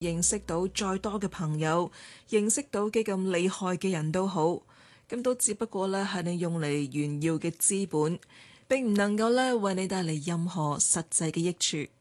認識到再多嘅朋友，認識到幾咁厲害嘅人都好，咁都只不過咧係你用嚟炫耀嘅資本，並唔能夠咧為你帶嚟任何實際嘅益處。